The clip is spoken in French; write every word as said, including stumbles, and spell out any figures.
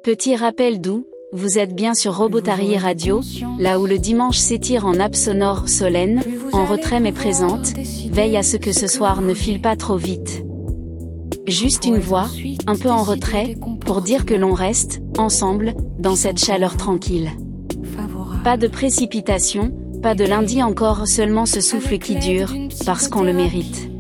Petit rappel doux, vous êtes bien sur Robotari Radio, là où le dimanche s'étire en nappe sonore solenne, en retrait mais présente, veille à ce que ce soir ne file pas trop vite. Juste une voix, un peu en retrait, pour dire que l'on reste, ensemble, dans cette chaleur tranquille. Pas de précipitation, pas de lundi encore, seulement ce souffle qui dure, parce qu'on le mérite.